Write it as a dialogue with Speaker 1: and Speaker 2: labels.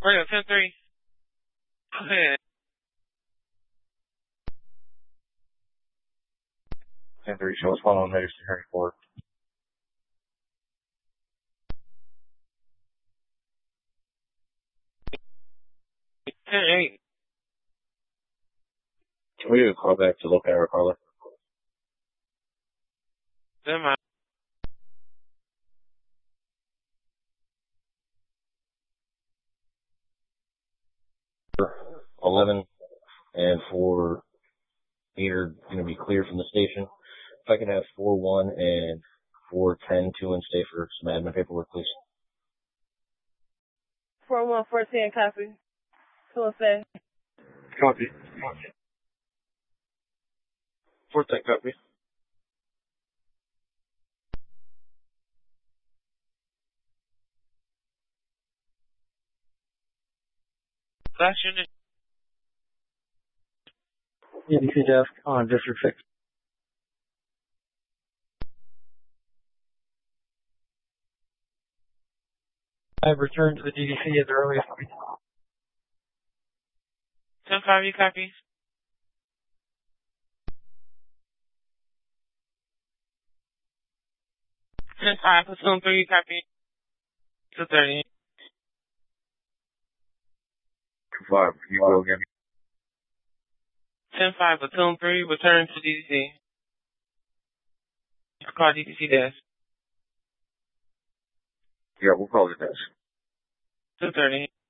Speaker 1: Radio 10-3. Go ahead.
Speaker 2: 10-3, show us following Majesty Hearing 4.
Speaker 1: Ten eight.
Speaker 2: Can we do a call back to low power, Carla?
Speaker 1: Semi.
Speaker 2: 11 and 4 meter going to be clear from the station. If I can have 4-1 and 4-10, 2 and stay for some admin paperwork, please.
Speaker 3: 4-1, 4-10, copy. 2 and stay.
Speaker 2: Copy. 4-10, copy.
Speaker 1: Last unit.
Speaker 4: DDC desk on District 6. I've returned to the DDC at the earliest.
Speaker 1: 10-5, you copy? 10-5, platoon 3, you copy? 230.
Speaker 2: 2-5, can you go again?
Speaker 1: 10-5, platoon 3, return to DDC. Call DDC desk.
Speaker 2: Yeah, we'll call it this.
Speaker 1: 230.